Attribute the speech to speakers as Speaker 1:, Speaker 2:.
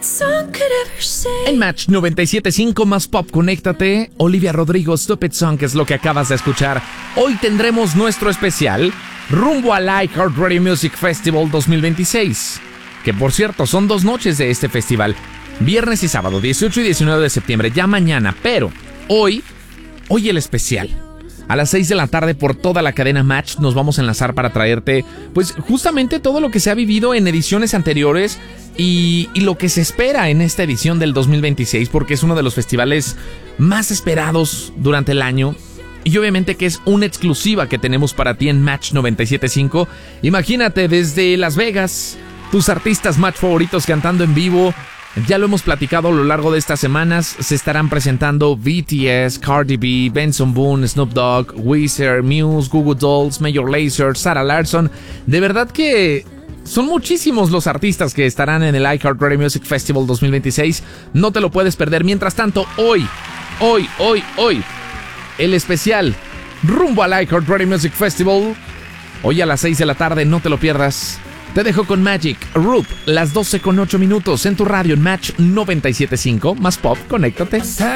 Speaker 1: En Match 97.5 más pop, conéctate. Olivia Rodrigo, Stupid Song, es lo que acabas de escuchar. Hoy tendremos nuestro especial rumbo al iHeartRadio Music Festival 2026. Que por cierto, son 2 noches de este festival. Viernes y sábado, 18 y 19 de septiembre, ya mañana. Pero hoy el especial. A las 6 de la tarde por toda la cadena Match nos vamos a enlazar para traerte, pues, justamente todo lo que se ha vivido en ediciones anteriores y lo que se espera en esta edición del 2026, porque es uno de los festivales más esperados durante el año. Y obviamente que es una exclusiva que tenemos para ti en Match 97.5. Imagínate, desde Las Vegas, tus artistas Match favoritos cantando en vivo. Ya lo hemos platicado a lo largo de estas semanas. Se estarán presentando BTS, Cardi B, Benson Boone, Snoop Dogg, Weezer, Muse, Goo Goo Dolls, Major Lazer, Sarah Larsson. De verdad que son muchísimos los artistas que estarán en el iHeartRadio Music Festival 2026. No te lo puedes perder. Mientras tanto, hoy, el especial rumbo al iHeartRadio Music Festival. Hoy a las 6 de la tarde, no te lo pierdas. Te dejo con Magic, Roop, las 12:08 en tu radio en Match 97.5. Más pop, conéctate.